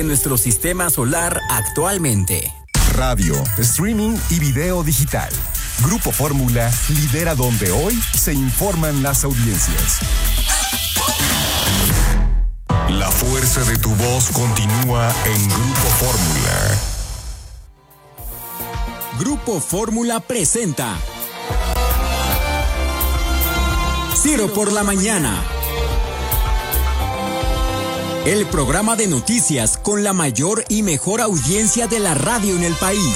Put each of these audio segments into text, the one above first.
en nuestro sistema solar actualmente. Radio, streaming y video digital. Grupo Fórmula lidera donde hoy se informan las audiencias. La fuerza de tu voz continúa en Grupo Fórmula. Grupo Fórmula presenta Ciro por la mañana. El programa de noticias con la mayor y mejor audiencia de la radio en el país.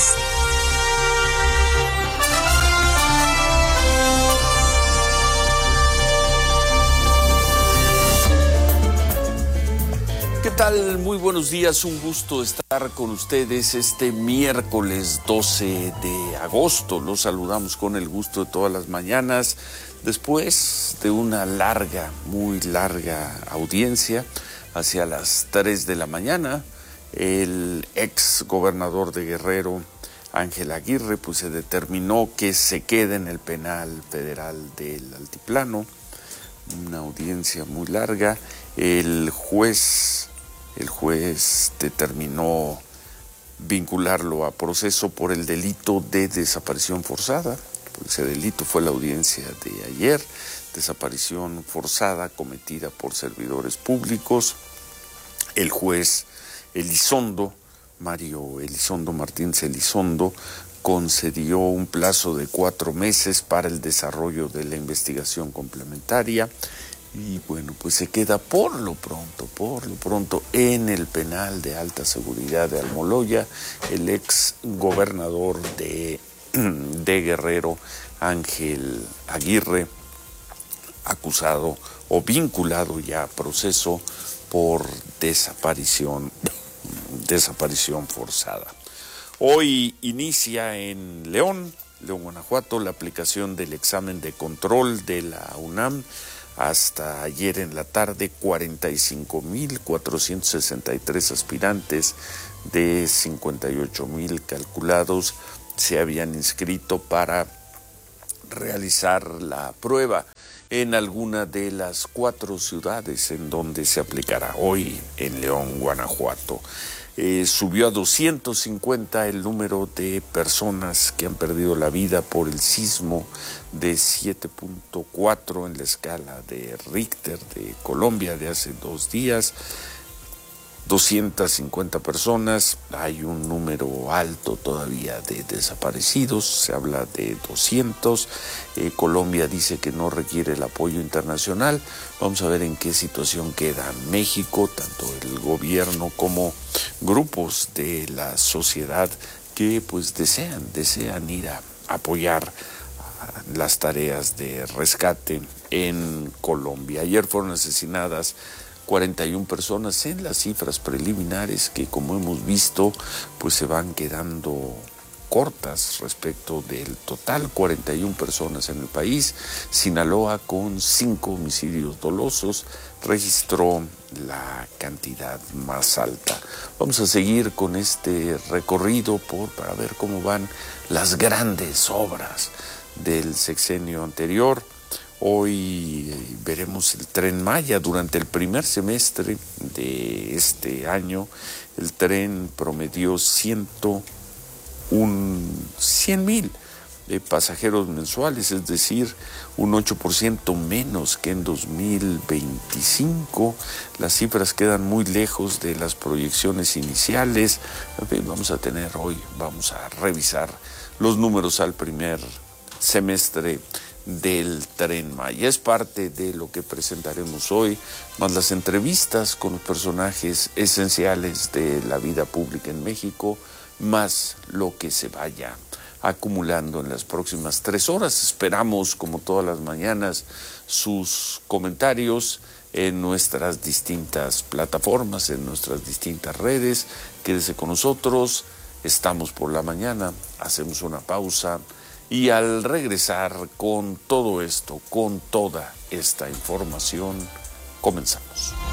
¿Qué tal? Muy buenos días, un gusto estar con ustedes este miércoles 12 de agosto. Los saludamos con el gusto de todas las mañanas, después de una larga, muy larga audiencia. Hacia las 3 de la mañana, el ex gobernador de Guerrero, Ángel Aguirre, pues se determinó que se quede en el penal federal del Altiplano. Una audiencia muy larga. El juez determinó vincularlo a proceso por el delito de desaparición forzada. Ese delito fue la audiencia de ayer. Desaparición forzada cometida por servidores públicos. El juez Mario Elizondo Martínez Elizondo, concedió un plazo de 4 meses para el desarrollo de la investigación complementaria. Y bueno, pues se queda por lo pronto en el penal de alta seguridad de Almoloya el ex gobernador de Guerrero, Ángel Aguirre, acusado o vinculado ya a proceso por desaparición forzada. Hoy inicia en León, Guanajuato, la aplicación del examen de control de la UNAM. Hasta ayer en la tarde, 45,463 aspirantes de 58,000 calculados se habían inscrito para realizar la prueba en alguna de las 4 ciudades en donde se aplicará hoy en León, Guanajuato. Subió a 250 el número de personas que han perdido la vida por el sismo de 7.4 en la escala de Richter de Colombia de hace 2 días. 250 personas, hay un número alto todavía de desaparecidos, se habla de 200. Colombia dice que no requiere el apoyo internacional. Vamos a ver en qué situación queda México, tanto el gobierno como grupos de la sociedad que pues desean ir a apoyar las tareas de rescate en Colombia. Ayer fueron asesinadas 41 personas en las cifras preliminares que, como hemos visto, pues se van quedando cortas respecto del total. 41 personas en el país. Sinaloa, con 5 homicidios dolosos, registró la cantidad más alta. Vamos a seguir con este recorrido para ver cómo van las grandes obras del sexenio anterior. Hoy veremos el Tren Maya. Durante el primer semestre de este año, el tren promedió 100,000 pasajeros mensuales, es decir, un 8% menos que en 2025. Las cifras quedan muy lejos de las proyecciones iniciales. Vamos a revisar los números al primer semestre del Tren Maya. Es parte de lo que presentaremos hoy, más las entrevistas con los personajes esenciales de la vida pública en México, más lo que se vaya acumulando en las próximas 3 horas. Esperamos, como todas las mañanas, sus comentarios en nuestras distintas plataformas, en nuestras distintas redes. Quédese con nosotros, estamos por la mañana, hacemos una pausa. Y al regresar con todo esto, con toda esta información, comenzamos.